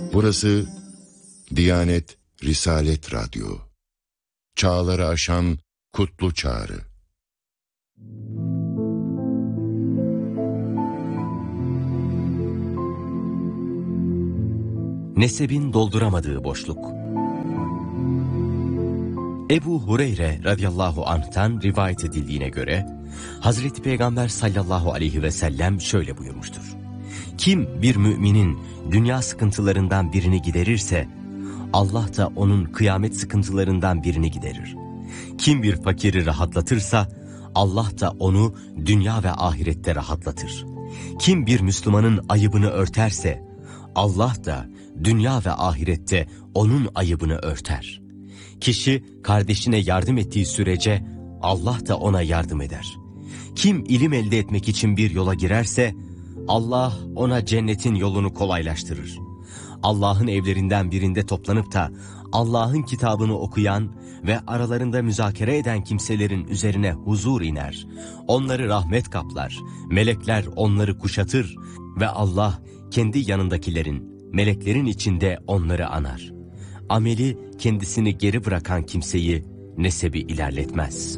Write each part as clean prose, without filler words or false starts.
Burası Diyanet Risalet Radyo. Çağları aşan kutlu çağrı. Nesebin dolduramadığı boşluk. Ebu Hureyre radıyallahu anh'tan rivayet edildiğine göre Hazreti Peygamber sallallahu aleyhi ve sellem şöyle buyurmuştur: Kim bir müminin dünya sıkıntılarından birini giderirse Allah da onun kıyamet sıkıntılarından birini giderir. Kim bir fakiri rahatlatırsa Allah da onu dünya ve ahirette rahatlatır. Kim bir Müslümanın ayıbını örterse Allah da dünya ve ahirette onun ayıbını örter. Kişi kardeşine yardım ettiği sürece Allah da ona yardım eder. Kim ilim elde etmek için bir yola girerse Allah ona cennetin yolunu kolaylaştırır. Allah'ın evlerinden birinde toplanıp da Allah'ın kitabını okuyan ve aralarında müzakere eden kimselerin üzerine huzur iner. Onları rahmet kaplar, melekler onları kuşatır ve Allah kendi yanındakilerin, meleklerin içinde onları anar. Ameli kendisini geri bırakan kimseyi nesebi ilerletmez.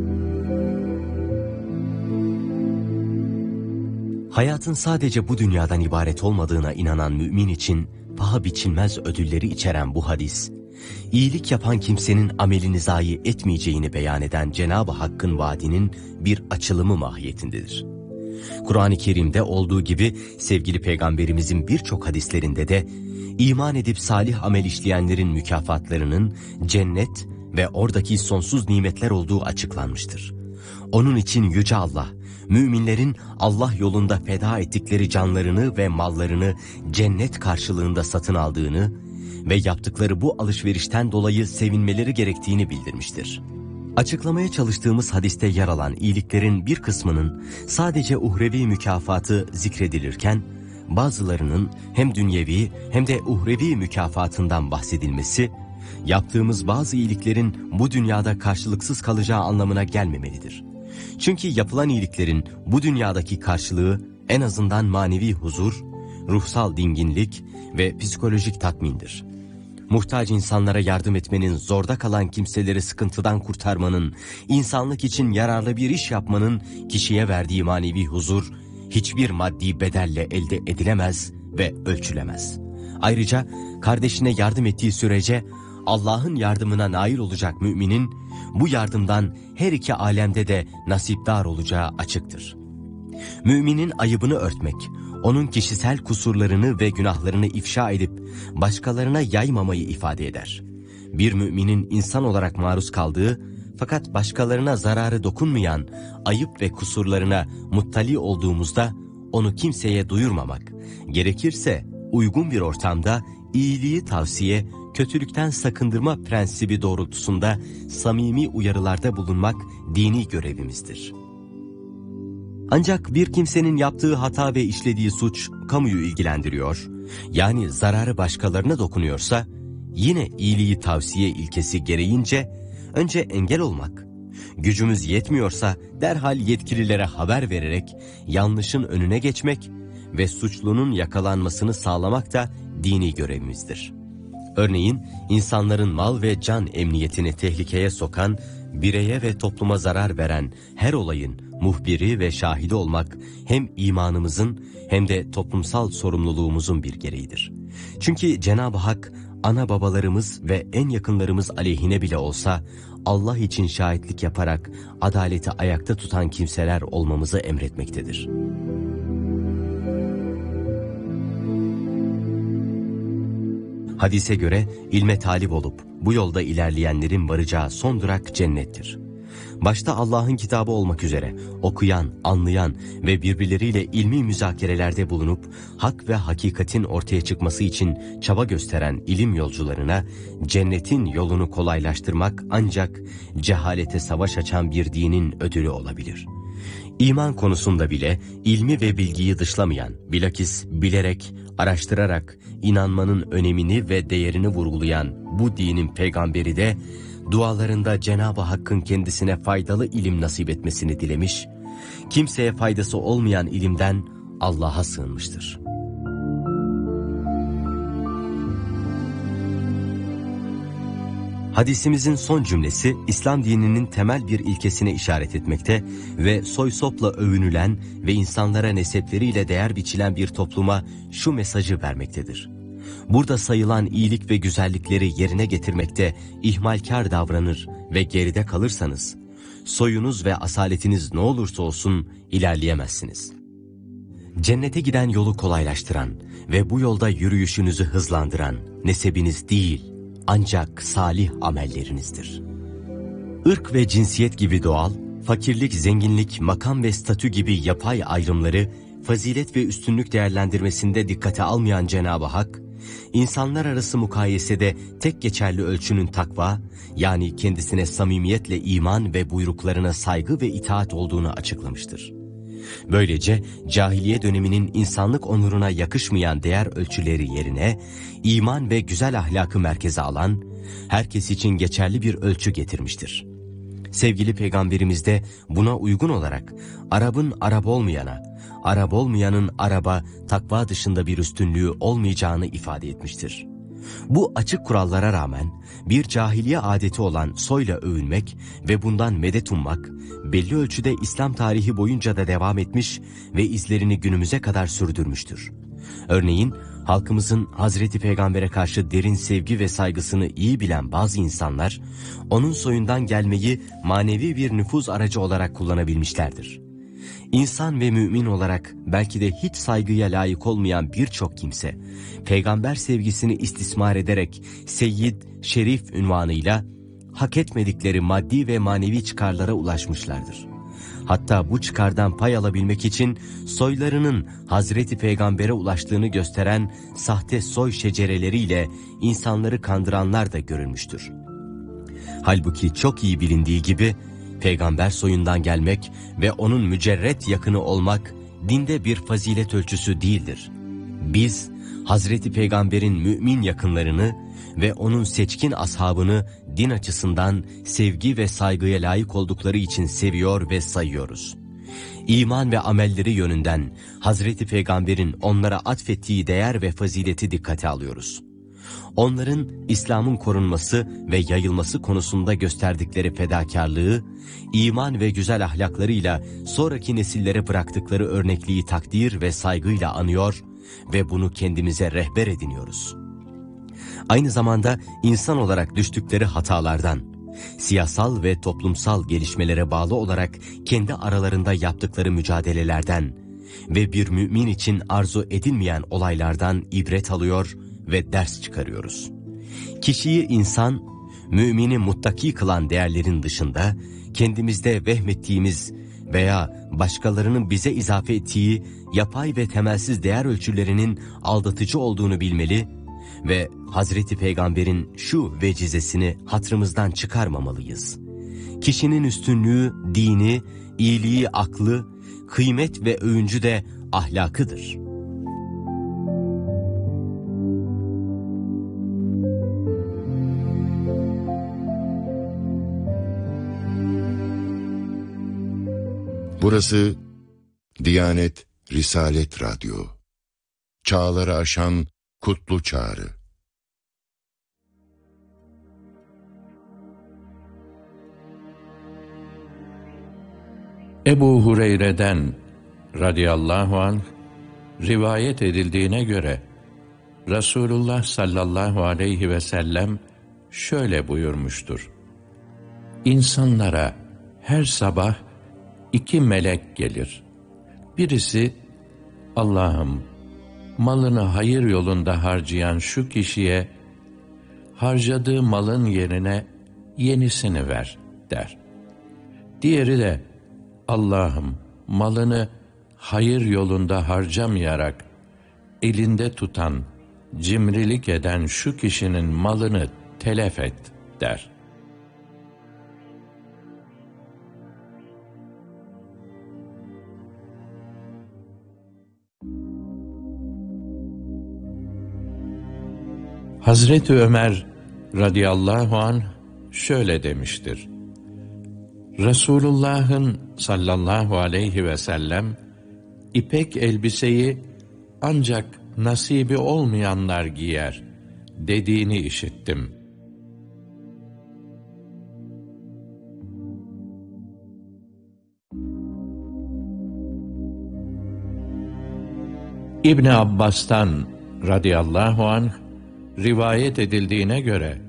Hayatın sadece bu dünyadan ibaret olmadığına inanan mümin için paha biçilmez ödülleri içeren bu hadis, iyilik yapan kimsenin amelini zayi etmeyeceğini beyan eden Cenab-ı Hakk'ın vaadinin bir açılımı mahiyetindedir. Kur'an-ı Kerim'de olduğu gibi sevgili Peygamberimizin birçok hadislerinde de iman edip salih amel işleyenlerin mükafatlarının cennet ve oradaki sonsuz nimetler olduğu açıklanmıştır. Onun için Yüce Allah, müminlerin Allah yolunda feda ettikleri canlarını ve mallarını cennet karşılığında satın aldığını ve yaptıkları bu alışverişten dolayı sevinmeleri gerektiğini bildirmiştir. Açıklamaya çalıştığımız hadiste yer alan iyiliklerin bir kısmının sadece uhrevi mükafatı zikredilirken, bazılarının hem dünyevi hem de uhrevi mükafatından bahsedilmesi, yaptığımız bazı iyiliklerin bu dünyada karşılıksız kalacağı anlamına gelmemelidir. Çünkü yapılan iyiliklerin bu dünyadaki karşılığı en azından manevi huzur, ruhsal dinginlik ve psikolojik tatmindir. Muhtaç insanlara yardım etmenin, zorda kalan kimseleri sıkıntıdan kurtarmanın, insanlık için yararlı bir iş yapmanın kişiye verdiği manevi huzur, hiçbir maddi bedelle elde edilemez ve ölçülemez. Ayrıca kardeşine yardım ettiği sürece Allah'ın yardımına nail olacak müminin, bu yardımdan her iki alemde de nasipdar olacağı açıktır. Müminin ayıbını örtmek, onun kişisel kusurlarını ve günahlarını ifşa edip başkalarına yaymamayı ifade eder. Bir müminin insan olarak maruz kaldığı fakat başkalarına zararı dokunmayan ayıp ve kusurlarına muttali olduğumuzda onu kimseye duyurmamak, gerekirse uygun bir ortamda iyiliği tavsiye, kötülükten sakındırma prensibi doğrultusunda samimi uyarılarda bulunmak dini görevimizdir. Ancak bir kimsenin yaptığı hata ve işlediği suç kamuyu ilgilendiriyor, yani zararı başkalarına dokunuyorsa, yine iyiliği tavsiye ilkesi gereğince önce engel olmak, gücümüz yetmiyorsa derhal yetkililere haber vererek yanlışın önüne geçmek ve suçlunun yakalanmasını sağlamak da dini görevimizdir. Örneğin insanların mal ve can emniyetini tehlikeye sokan, bireye ve topluma zarar veren her olayın muhbiri ve şahidi olmak hem imanımızın hem de toplumsal sorumluluğumuzun bir gereğidir. Çünkü Cenab-ı Hak ana babalarımız ve en yakınlarımız aleyhine bile olsa Allah için şahitlik yaparak adaleti ayakta tutan kimseler olmamızı emretmektedir. Hadise göre ilme talip olup bu yolda ilerleyenlerin varacağı son durak cennettir. Başta Allah'ın kitabı olmak üzere okuyan, anlayan ve birbirleriyle ilmi müzakerelerde bulunup hak ve hakikatin ortaya çıkması için çaba gösteren ilim yolcularına cennetin yolunu kolaylaştırmak ancak cehalete savaş açan bir dinin ödülü olabilir. İman konusunda bile ilmi ve bilgiyi dışlamayan, bilakis bilerek, araştırarak inanmanın önemini ve değerini vurgulayan bu dinin peygamberi de dualarında Cenab-ı Hakk'ın kendisine faydalı ilim nasip etmesini dilemiş, kimseye faydası olmayan ilimden Allah'a sığınmıştır. Hadisimizin son cümlesi İslam dininin temel bir ilkesine işaret etmekte ve soy sopla övünülen ve insanlara nesepleriyle değer biçilen bir topluma şu mesajı vermektedir. Burada sayılan iyilik ve güzellikleri yerine getirmekte ihmalkar davranır ve geride kalırsanız, soyunuz ve asaletiniz ne olursa olsun ilerleyemezsiniz. Cennete giden yolu kolaylaştıran ve bu yolda yürüyüşünüzü hızlandıran nesebiniz değil, ancak salih amellerinizdir. Irk ve cinsiyet gibi doğal, fakirlik, zenginlik, makam ve statü gibi yapay ayrımları, fazilet ve üstünlük değerlendirmesinde dikkate almayan Cenab-ı Hak, insanlar arası mukayesede tek geçerli ölçünün takva, yani kendisine samimiyetle iman ve buyruklarına saygı ve itaat olduğunu açıklamıştır. Böylece cahiliye döneminin insanlık onuruna yakışmayan değer ölçüleri yerine iman ve güzel ahlakı merkeze alan, herkes için geçerli bir ölçü getirmiştir. Sevgili Peygamberimiz de buna uygun olarak Arap'ın Arap olmayana, Arap olmayanın Arap'a takva dışında bir üstünlüğü olmayacağını ifade etmiştir. Bu açık kurallara rağmen bir cahiliye adeti olan soyla övünmek ve bundan medet ummak belli ölçüde İslam tarihi boyunca da devam etmiş ve izlerini günümüze kadar sürdürmüştür. Örneğin halkımızın Hazreti Peygamber'e karşı derin sevgi ve saygısını iyi bilen bazı insanlar, onun soyundan gelmeyi manevi bir nüfuz aracı olarak kullanabilmişlerdir. İnsan ve mümin olarak belki de hiç saygıya layık olmayan birçok kimse, peygamber sevgisini istismar ederek Seyyid, Şerif unvanıyla hak etmedikleri maddi ve manevi çıkarlara ulaşmışlardır. Hatta bu çıkardan pay alabilmek için soylarının Hazreti Peygamber'e ulaştığını gösteren sahte soy şecereleriyle insanları kandıranlar da görülmüştür. Halbuki çok iyi bilindiği gibi peygamber soyundan gelmek ve onun mücerret yakını olmak dinde bir fazilet ölçüsü değildir. Biz Hazreti Peygamber'in mümin yakınlarını ve onun seçkin ashabını din açısından sevgi ve saygıya layık oldukları için seviyor ve sayıyoruz. İman ve amelleri yönünden Hazreti Peygamber'in onlara atfettiği değer ve fazileti dikkate alıyoruz. Onların İslam'ın korunması ve yayılması konusunda gösterdikleri fedakarlığı, iman ve güzel ahlaklarıyla sonraki nesillere bıraktıkları örnekliği takdir ve saygıyla anıyor ve bunu kendimize rehber ediniyoruz. Aynı zamanda insan olarak düştükleri hatalardan, siyasal ve toplumsal gelişmelere bağlı olarak kendi aralarında yaptıkları mücadelelerden ve bir mümin için arzu edilmeyen olaylardan ibret alıyor ve ders çıkarıyoruz. Kişiyi insan, mümini muttaki kılan değerlerin dışında kendimizde vehmettiğimiz veya başkalarının bize izafe ettiği yapay ve temelsiz değer ölçülerinin aldatıcı olduğunu bilmeli ve Hazreti Peygamber'in şu vecizesini hatırımızdan çıkarmamalıyız. Kişinin üstünlüğü, dini, iyiliği, aklı, kıymet ve övüncü de ahlakıdır. Burası Diyanet Risalet Radyo. Çağları aşan kutlu çağrı. Ebu Hureyre'den radıyallahu anh rivayet edildiğine göre Resulullah sallallahu aleyhi ve sellem şöyle buyurmuştur: İnsanlara her sabah 2 melek gelir. Birisi, Allah'ım, malını hayır yolunda harcayan şu kişiye harcadığı malın yerine yenisini ver der. Diğeri de, Allah'ım, malını hayır yolunda harcamayarak elinde tutan, cimrilik eden şu kişinin malını telef et der. Hazreti Ömer radıyallahu anh şöyle demiştir: Resulullah'ın sallallahu aleyhi ve sellem ipek elbiseyi ancak nasibi olmayanlar giyer dediğini işittim. İbni Abbas'tan radıyallahu anh rivayet edildiğine göre